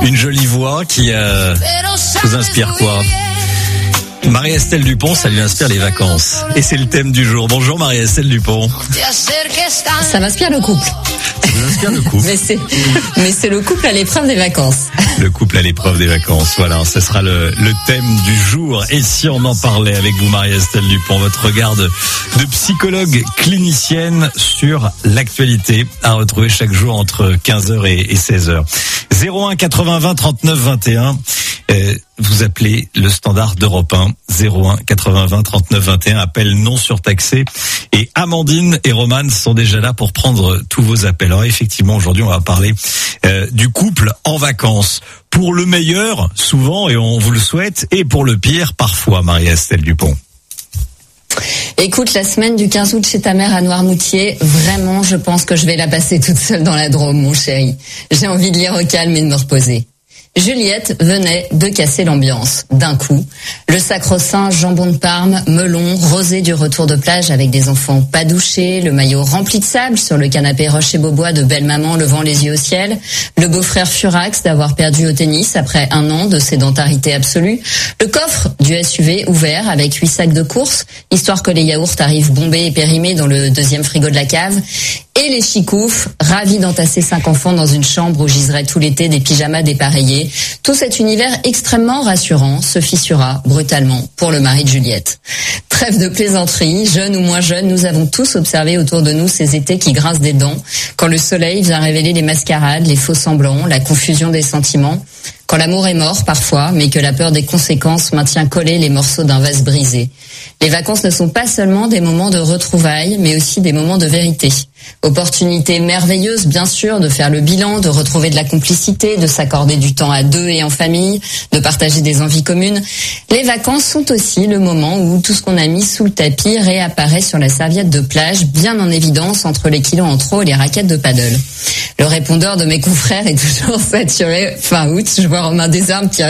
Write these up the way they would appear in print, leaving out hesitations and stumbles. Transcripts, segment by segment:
Une jolie voix qui vous inspire quoi? Marie-Estelle Dupont, ça lui inspire les vacances. Et c'est le thème du jour. Bonjour Marie-Estelle Dupont. Ça m'inspire le couple. Ça vous inspire le couple. mais c'est le couple à l'épreuve des vacances. Le couple à l'épreuve des vacances. Voilà, ce sera le thème du jour. Et si on en parlait avec vous, Marie-Estelle Dupont, votre regard de psychologue clinicienne sur l'actualité à retrouver chaque jour entre 15h et 16h. 01 80 20 39 21. Vous appelez le standard d'Europe 1, 01 80 20 39 21, appel non surtaxé. Et Amandine et Romane sont déjà là pour prendre tous vos appels. Alors effectivement, aujourd'hui, on va parler du couple en vacances. Pour le meilleur, souvent, et on vous le souhaite, et pour le pire, parfois, Marie-Estelle Dupont. Écoute, la semaine du 15 août chez ta mère à Noirmoutier, vraiment, je pense que je vais la passer toute seule dans la Drôme, mon chéri. J'ai envie de lire au calme et de me reposer. Juliette venait de casser l'ambiance. D'un coup, le sacro-saint jambon de Parme, melon, rosé du retour de plage avec des enfants pas douchés, le maillot rempli de sable sur le canapé Rocher Beaubois de belle maman levant les yeux au ciel, le beau-frère furax d'avoir perdu au tennis après 1 an de sédentarité absolue, le coffre du SUV ouvert avec 8 sacs de course, histoire que les yaourts arrivent bombés et périmés dans le deuxième frigo de la cave, et les chicoufs, ravis d'entasser 5 enfants dans une chambre où giseraient tout l'été des pyjamas dépareillés. Tout cet univers extrêmement rassurant se fissura brutalement pour le mari de Juliette. Trêve de plaisanterie, jeunes ou moins jeunes, nous avons tous observé autour de nous ces étés qui grincent des dents, quand le soleil vient révéler les mascarades, les faux semblants, la confusion des sentiments, quand l'amour est mort parfois, mais que la peur des conséquences maintient collés les morceaux d'un vase brisé. Les vacances ne sont pas seulement des moments de retrouvailles, mais aussi des moments de vérité. Opportunité merveilleuse, bien sûr, de faire le bilan, de retrouver de la complicité, de s'accorder du temps à deux et en famille, de partager des envies communes. Les vacances sont aussi le moment où tout ce qu'on a mis sous le tapis réapparaît sur la serviette de plage, bien en évidence entre les kilos en trop et les raquettes de paddle. Le répondeur de mes confrères est toujours saturé fin août. Je vois Romain Desarmes qui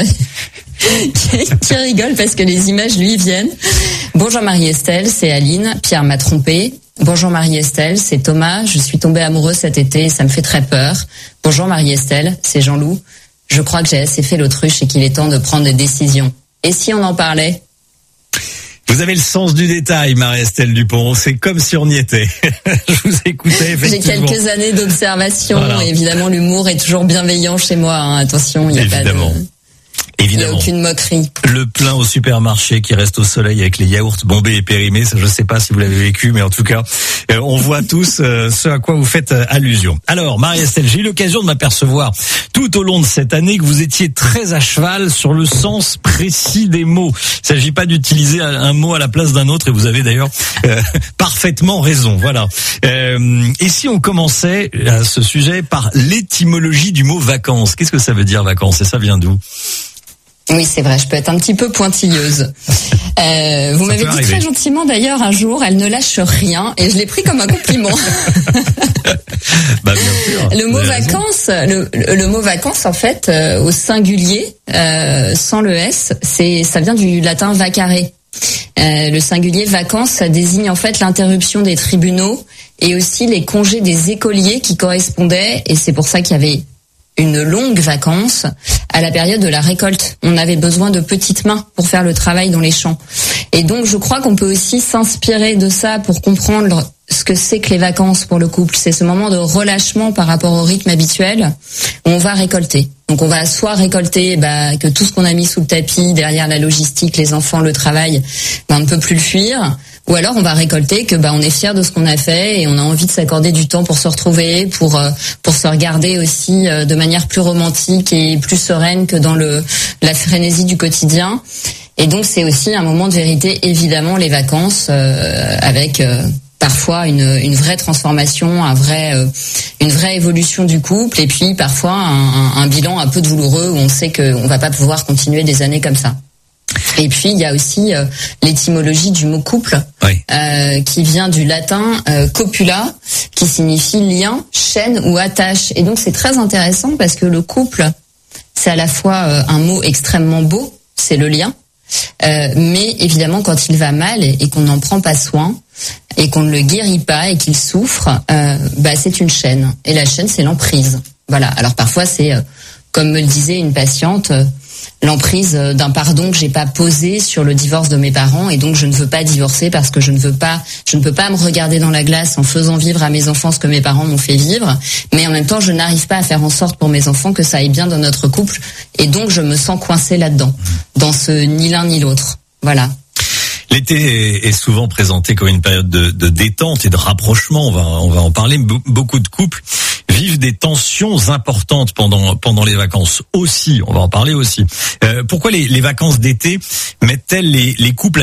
rigole parce que les images lui viennent. Bonjour Marie-Estelle, c'est Aline. Pierre m'a trompée. Bonjour Marie-Estelle, c'est Thomas. Je suis tombée amoureuse cet été et ça me fait très peur. Bonjour Marie-Estelle, c'est Jean-Loup. Je crois que j'ai assez fait l'autruche et qu'il est temps de prendre des décisions. Et si on en parlait ? Vous avez le sens du détail, Marie-Estelle Dupont. C'est comme si on y était. Je vous écoutais, effectivement. J'ai quelques années d'observation. Voilà. Et évidemment, l'humour est toujours bienveillant chez moi. Hein. Attention, il n'y a pas de... Évidemment. Il n'y a aucune moquerie. Le plein au supermarché qui reste au soleil avec les yaourts bombés et périmés, ça, je ne sais pas si vous l'avez vécu, mais en tout cas, on voit tous ce à quoi vous faites allusion. Alors, Marie-Estelle, j'ai eu l'occasion de m'apercevoir tout au long de cette année que vous étiez très à cheval sur le sens précis des mots. Il ne s'agit pas d'utiliser un mot à la place d'un autre, et vous avez d'ailleurs parfaitement raison. Voilà. Et si on commençait à ce sujet par l'étymologie du mot vacances, qu'est-ce que ça veut dire vacances, et ça vient d'où ? Oui, c'est vrai, je peux être un petit peu pointilleuse. Vous m'avez dit très gentiment d'ailleurs un jour, elle ne lâche rien, et je l'ai pris comme un compliment. Bah, bien sûr. Le mot vacances, en fait, au singulier, sans le S, ça vient du latin vacare. Le singulier vacances, ça désigne en fait l'interruption des tribunaux et aussi les congés des écoliers qui correspondaient, et c'est pour ça qu'il y avait une longue vacance à la période de la récolte. On avait besoin de petites mains pour faire le travail dans les champs. Et donc, je crois qu'on peut aussi s'inspirer de ça pour comprendre ce que c'est que les vacances pour le couple. C'est ce moment de relâchement par rapport au rythme habituel où on va récolter. Donc, on va soit récolter que tout ce qu'on a mis sous le tapis, derrière la logistique, les enfants, le travail, on ne peut plus le fuir. Ou alors on va récolter que on est fier de ce qu'on a fait et on a envie de s'accorder du temps pour se retrouver, pour se regarder aussi de manière plus romantique et plus sereine que dans la frénésie du quotidien. Et donc c'est aussi un moment de vérité, évidemment, les vacances avec parfois une vraie transformation, une vraie évolution du couple, et puis parfois un bilan un peu douloureux où on sait qu'on va pas pouvoir continuer des années comme ça. Et puis il y a aussi l'étymologie du mot couple, oui. Qui vient du latin copula, qui signifie lien, chaîne ou attache. Et donc c'est très intéressant parce que le couple, c'est à la fois un mot extrêmement beau, c'est le lien, mais évidemment quand il va mal et qu'on n'en prend pas soin et qu'on ne le guérit pas et qu'il souffre, c'est une chaîne. Et la chaîne, c'est l'emprise. Voilà. Alors parfois c'est comme me le disait une patiente, l'emprise d'un pardon que j'ai pas posé sur le divorce de mes parents, et donc je ne veux pas divorcer parce que je ne peux pas me regarder dans la glace en faisant vivre à mes enfants ce que mes parents m'ont fait vivre, mais en même temps je n'arrive pas à faire en sorte pour mes enfants que ça aille bien dans notre couple, et donc je me sens coincée là-dedans, dans ce ni l'un ni l'autre. Voilà. L'été est souvent présenté comme une période de détente et de rapprochement. On va en parler. Beaucoup de couples vivent des tensions importantes pendant les vacances aussi. On va en parler aussi. Pourquoi les vacances d'été mettent-elles les couples à l'épreuve ?